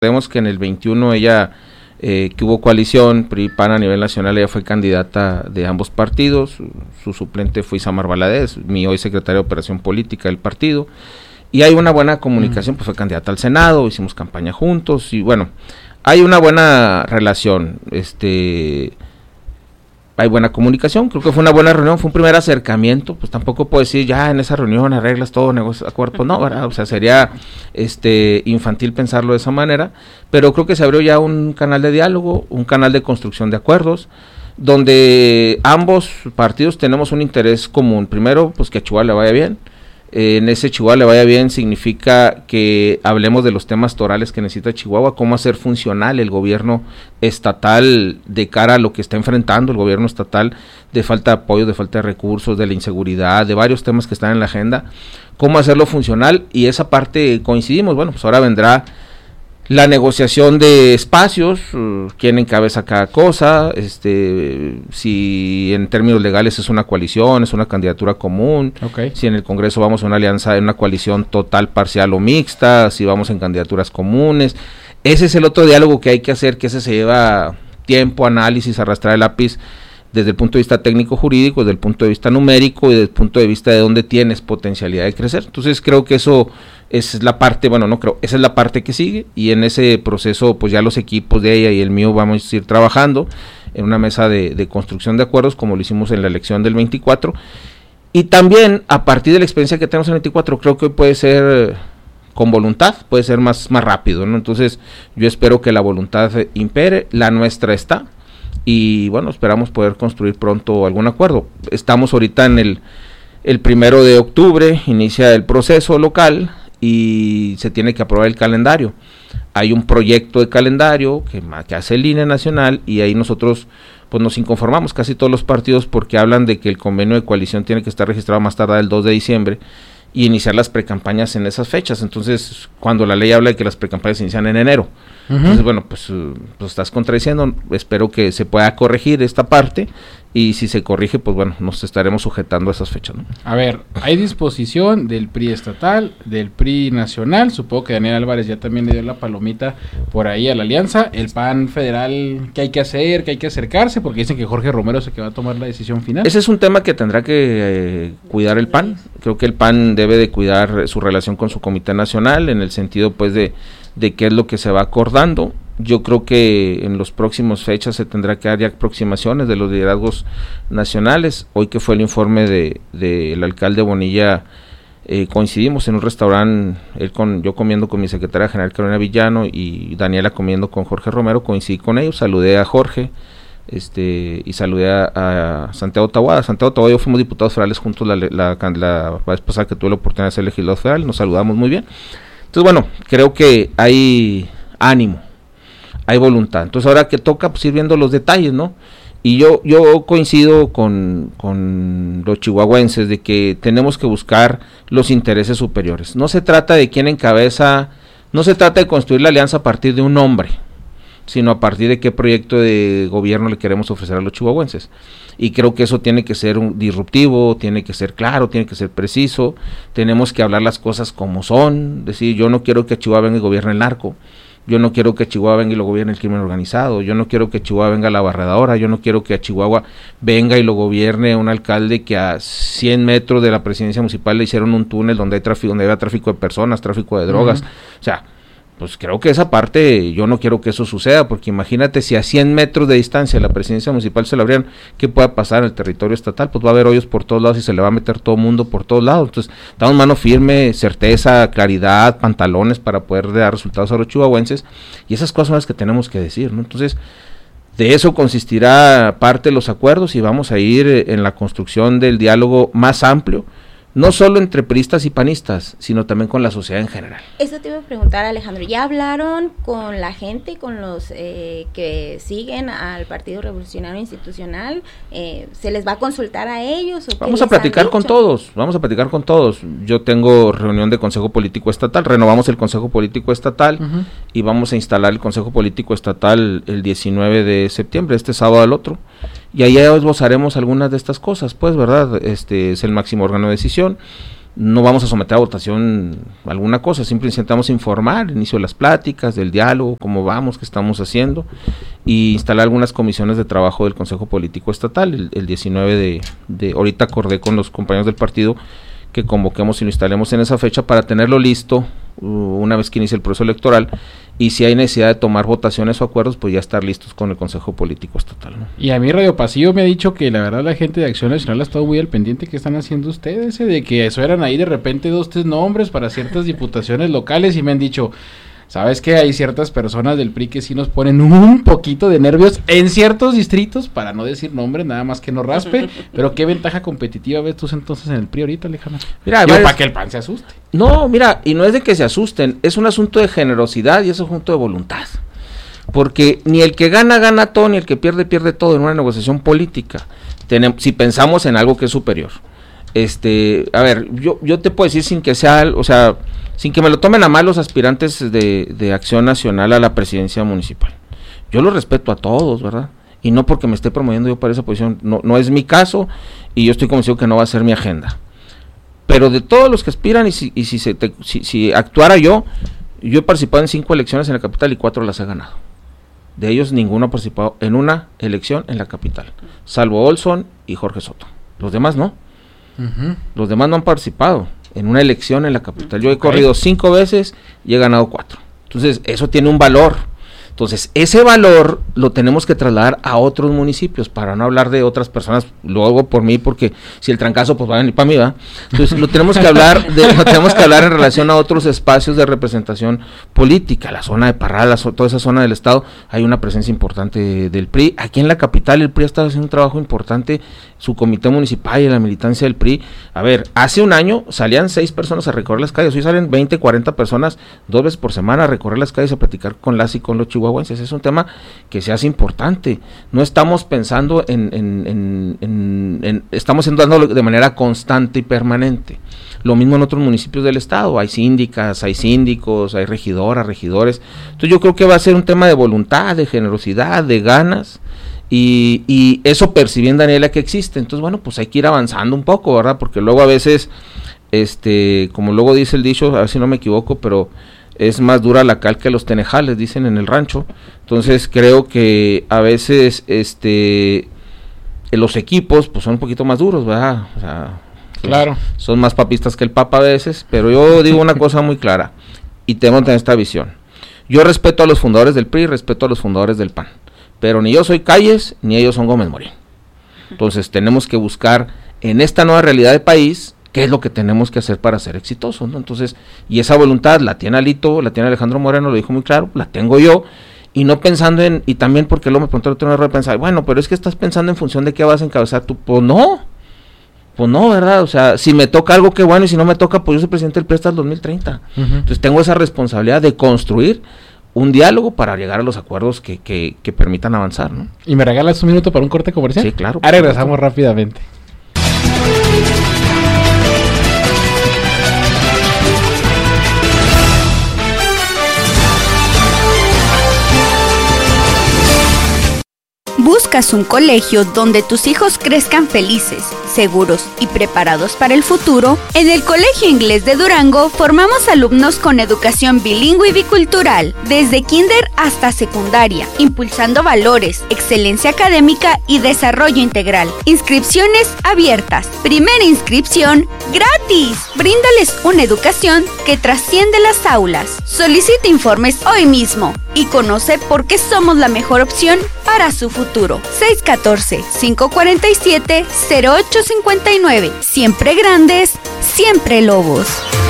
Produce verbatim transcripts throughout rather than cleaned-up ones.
Recordemos que en el veintiuno ella, eh, que hubo coalición, P R I, P A N a nivel nacional, ella fue candidata de ambos partidos, su, su suplente fue Isamar Valadez, mi hoy secretario de Operación Política del partido, y hay una buena comunicación, pues fue candidata al Senado, hicimos campaña juntos, y bueno, hay una buena relación, este... hay buena comunicación, creo que fue una buena reunión, fue un primer acercamiento, pues tampoco puedo decir, ya en esa reunión arreglas todo, negocios, acuerdos, pues no, ¿verdad? O sea, sería este infantil pensarlo de esa manera, pero creo que se abrió ya un canal de diálogo, un canal de construcción de acuerdos, donde ambos partidos tenemos un interés común. Primero, pues que a Chihuahua le vaya bien. Eh, en ese Chihuahua le vaya bien significa que hablemos de los temas torales que necesita Chihuahua, cómo hacer funcional el gobierno estatal de cara a lo que está enfrentando el gobierno estatal, de falta de apoyo, de falta de recursos, de la inseguridad, de varios temas que están en la agenda, cómo hacerlo funcional, y esa parte coincidimos. Bueno, pues ahora vendrá la negociación de espacios, uh, quién encabeza cada cosa, este, si en términos legales es una coalición, es una candidatura común, okay. Si en el Congreso vamos a una alianza, en una coalición total, parcial o mixta, si vamos en candidaturas comunes. Ese es el otro diálogo que hay que hacer, que ese se lleva tiempo, análisis, arrastrar el lápiz, desde el punto de vista técnico-jurídico, desde el punto de vista numérico y desde el punto de vista de dónde tienes potencialidad de crecer. Entonces creo que eso es la parte, bueno, no creo, esa es la parte que sigue, y en ese proceso pues ya los equipos de ella y el mío vamos a ir trabajando en una mesa de, de construcción de acuerdos, como lo hicimos en la elección del veinticuatro, y también a partir de la experiencia que tenemos en el veinticuatro, creo que hoy puede ser con voluntad, puede ser más, más rápido, ¿no? Entonces yo espero que la voluntad impere, la nuestra está, y bueno, esperamos poder construir pronto algún acuerdo. Estamos ahorita en el, el primero de octubre, inicia el proceso local y se tiene que aprobar el calendario. Hay un proyecto de calendario que, que hace el I N E nacional, y ahí nosotros pues nos inconformamos, casi todos los partidos, porque hablan de que el convenio de coalición tiene que estar registrado más tarde el dos de diciembre y iniciar las precampañas en esas fechas. Entonces, cuando la ley habla de que las precampañas se inician en enero, uh-huh. Entonces, bueno, pues, uh, pues estás contradiciendo. Espero que se pueda corregir esta parte, y si se corrige, pues bueno, nos estaremos sujetando a esas fechas, ¿no? A ver, hay disposición del P R I estatal, del P R I nacional, supongo que Daniel Álvarez ya también le dio la palomita por ahí a la alianza, el P A N federal, ¿qué hay que hacer, qué hay que acercarse? Porque dicen que Jorge Romero es el que va a tomar la decisión final. Ese es un tema que tendrá que eh, cuidar el P A N. Creo que el P A N debe de cuidar su relación con su comité nacional, en el sentido pues de, de qué es lo que se va acordando. Yo creo que en los próximos fechas se tendrá que dar ya aproximaciones de los liderazgos nacionales. Hoy que fue el informe de, de el alcalde Bonilla, eh, coincidimos en un restaurante, él con, yo comiendo con mi secretaria general Carolina Villano y Daniela comiendo con Jorge Romero, coincidí con ellos, saludé a Jorge, este y saludé a, a Santiago Taboada. Santiago Taboada y yo fuimos diputados federales juntos la, la, la, la vez pasada que tuve la oportunidad de ser legislador federal, nos saludamos muy bien. Entonces bueno, creo que hay ánimo, hay voluntad. Entonces ahora que toca pues ir viendo los detalles, ¿no? Y yo yo coincido con, con los chihuahuenses de que tenemos que buscar los intereses superiores. No se trata de quién encabeza, no se trata de construir la alianza a partir de un nombre, sino a partir de qué proyecto de gobierno le queremos ofrecer a los chihuahuenses. Y creo que eso tiene que ser un disruptivo, tiene que ser claro, tiene que ser preciso, tenemos que hablar las cosas como son, decir, yo no quiero que a Chihuahua venga y gobierne el narco, yo no quiero que a Chihuahua venga y lo gobierne el crimen organizado, yo no quiero que a Chihuahua venga la barredadora, yo no quiero que a Chihuahua venga y lo gobierne un alcalde que a cien metros de la presidencia municipal le hicieron un túnel donde hay tráfico, donde había tráfico de personas, tráfico de drogas, uh-huh. O sea, pues creo que esa parte, yo no quiero que eso suceda, porque imagínate si a cien metros de distancia la presidencia municipal se la abrieran, ¿qué pueda pasar en el territorio estatal? Pues va a haber hoyos por todos lados y se le va a meter todo el mundo por todos lados. Entonces, damos mano firme, certeza, claridad, pantalones para poder dar resultados a los chihuahuenses, y esas cosas son las que tenemos que decir, ¿no? Entonces, de eso consistirá parte de los acuerdos, y vamos a ir en la construcción del diálogo más amplio, no solo entre priistas y panistas, sino también con la sociedad en general. Eso te iba a preguntar, Alejandro, ¿ya hablaron con la gente, con los eh, que siguen al Partido Revolucionario Institucional? Eh, ¿Se les va a consultar a ellos? ¿O vamos a platicar con todos, vamos a platicar con todos. Yo tengo reunión de Consejo Político Estatal, renovamos el Consejo Político Estatal, uh-huh. Y vamos a instalar el Consejo Político Estatal el diecinueve de septiembre, este sábado al otro. Y ahí esbozaremos algunas de estas cosas, pues, ¿verdad? Este es el máximo órgano de decisión. no vamos a someter a votación alguna cosa, simplemente intentamos informar, inicio de las pláticas, del diálogo, cómo vamos, qué estamos haciendo, y instalar algunas comisiones de trabajo del Consejo Político Estatal. El, el diecinueve de, de, ahorita acordé con los compañeros del partido que convoquemos y lo instalemos en esa fecha para tenerlo listo uh, una vez que inicie el proceso electoral, y si hay necesidad de tomar votaciones o acuerdos, pues ya estar listos con el Consejo Político Estatal, ¿no? Y a mí Radio Pasillo me ha dicho que la verdad la gente de Acción Nacional ha estado muy al pendiente. ¿Qué están haciendo ustedes? Eh? De que eso eran ahí de repente dos, tres nombres para ciertas diputaciones locales, y me han dicho... ¿Sabes que hay ciertas personas del P R I que sí nos ponen un poquito de nervios en ciertos distritos, para no decir nombres, nada más que no raspe? Pero ¿qué ventaja competitiva ves tú entonces en el P R I ahorita, Alejandro? Mira, Yo, para que el P A N se asuste. No, mira, y no es de que se asusten, es un asunto de generosidad y es un asunto de voluntad. Porque ni el que gana, gana todo, ni el que pierde, pierde todo en una negociación política. Tenemos, si pensamos en algo que es superior. Este, a ver, yo, yo te puedo decir sin que sea, o sea, sin que me lo tomen a mal los aspirantes de, de Acción Nacional a la presidencia municipal. Yo los respeto a todos, ¿verdad? Y no porque me esté promoviendo yo para esa posición, no, no es mi caso, y yo estoy convencido que no va a ser mi agenda. Pero de todos los que aspiran, y si, y si, se te, si, si actuara yo, yo he participado en cinco elecciones en la capital y cuatro las he ganado. De ellos ninguno ha participado en una elección en la capital, salvo Olson y Jorge Soto. Los demás no. Uh-huh. Los demás no han participado en una elección en la capital. Yo he okay. corrido cinco veces y he ganado cuatro. Entonces, eso tiene un valor. Entonces, ese valor lo tenemos que trasladar a otros municipios, para no hablar de otras personas, lo hago por mí, porque si el trancazo, pues va a venir para mí, ¿va? Entonces, lo tenemos que hablar, de, lo tenemos que hablar en relación a otros espacios de representación política, la zona de Parral, la, toda esa zona del estado, hay una presencia importante del P R I. Aquí en la capital, el P R I ha estado haciendo un trabajo importante, su comité municipal y la militancia del P R I. A ver, hace un año salían seis personas a recorrer las calles, hoy salen veinte, cuarenta personas, dos veces por semana a recorrer las calles, a platicar con las y con los chihuahuenses. Es un tema que se hace importante. No estamos pensando en, en, en, en, en estamos dándolo de manera constante y permanente. Lo mismo en otros municipios del estado, hay síndicas, hay síndicos, hay regidoras, regidores. Entonces yo creo que va a ser un tema de voluntad, de generosidad, de ganas, y, y eso percibiendo, Daniela, que existe. Entonces, bueno, pues hay que ir avanzando un poco, ¿verdad? Porque luego a veces, este, como luego dice el dicho, a ver si no me equivoco, pero es más dura la cal que los tenejales, dicen en el rancho. Entonces creo que a veces este los equipos pues son un poquito más duros, ¿verdad? O sea, claro. Son más papistas que el Papa a veces, pero yo digo una cosa muy clara, y tengo que tener esta visión. Yo respeto a los fundadores del P R I, respeto a los fundadores del P A N, pero ni yo soy Calles, ni ellos son Gómez Morín. Entonces tenemos que buscar en esta nueva realidad de país qué es lo que tenemos que hacer para ser exitosos, ¿no? Entonces, y esa voluntad la tiene Alito, la tiene Alejandro Moreno, lo dijo muy claro, la tengo yo, y no pensando en, y también porque luego me preguntaron, tengo error de pensar, bueno, pero es que estás pensando en función de qué vas a encabezar tú, pues no, pues no, ¿verdad? O sea, si me toca algo, qué bueno, y si no me toca, pues yo soy presidente del P R I hasta el dos mil treinta. Uh-huh. Entonces tengo esa responsabilidad de construir un diálogo para llegar a los acuerdos que, que, que permitan avanzar, ¿no? ¿Y me regalas un minuto para un corte comercial? Sí, claro. Ahora regresamos rápidamente. ¿Buscas un colegio donde tus hijos crezcan felices, seguros y preparados para el futuro? En el Colegio Inglés de Durango formamos alumnos con educación bilingüe y bicultural, desde kinder hasta secundaria, impulsando valores, excelencia académica y desarrollo integral. Inscripciones abiertas. Primera inscripción gratis. Bríndales una educación que trasciende las aulas. Solicita informes hoy mismo y conoce por qué somos la mejor opción para su futuro. seis uno cuatro, cinco cuatro siete, cero ocho cinco nueve. Siempre grandes, siempre lobos.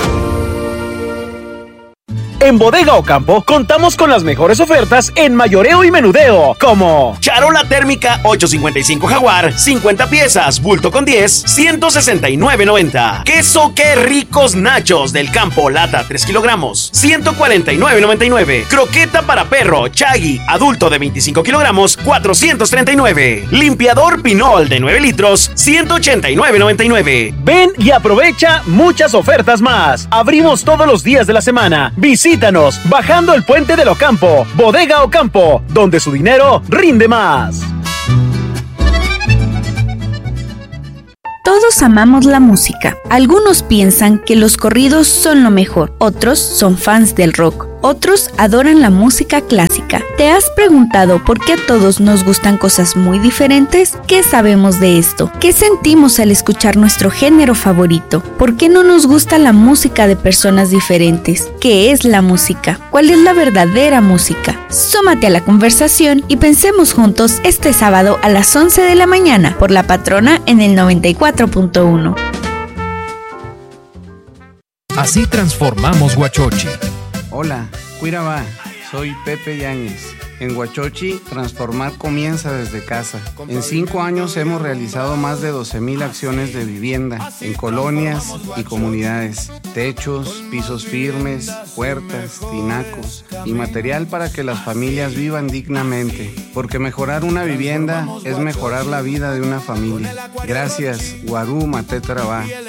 En Bodega Ocampo contamos con las mejores ofertas en mayoreo y menudeo, como charola térmica ocho cincuenta y cinco Jaguar, cincuenta piezas, bulto con diez, ciento sesenta y nueve noventa. Queso Qué Ricos Nachos del Campo, lata tres kilogramos, ciento cuarenta y nueve noventa y nueve. Croqueta para perro Chagui, adulto de veinticinco kilogramos, cuatrocientos treinta y nueve. Limpiador Pinol de nueve litros, ciento ochenta y nueve noventa y nueve. Ven y aprovecha muchas ofertas más. Abrimos todos los días de la semana. Visita Visítanos bajando el puente del Ocampo. Bodega Ocampo, donde su dinero rinde más. Todos amamos la música. Algunos piensan que los corridos son lo mejor, otros son fans del rock, otros adoran la música clásica. ¿Te has preguntado por qué a todos nos gustan cosas muy diferentes? ¿Qué sabemos de esto? ¿Qué sentimos al escuchar nuestro género favorito? ¿Por qué no nos gusta la música de personas diferentes? ¿Qué es la música? ¿Cuál es la verdadera música? Súmate a la conversación y pensemos juntos este sábado a las once de la mañana por La Patrona en el noventa y cuatro punto uno. Así transformamos Huachochi. Hola, Cuirabá, soy Pepe Yáñez. En Huachochi, transformar comienza desde casa. En cinco años hemos realizado más de doce mil acciones de vivienda en colonias y comunidades. Techos, pisos firmes, puertas, tinacos y material para que las familias vivan dignamente. Porque mejorar una vivienda es mejorar la vida de una familia. Gracias, Guarú Matetrabá.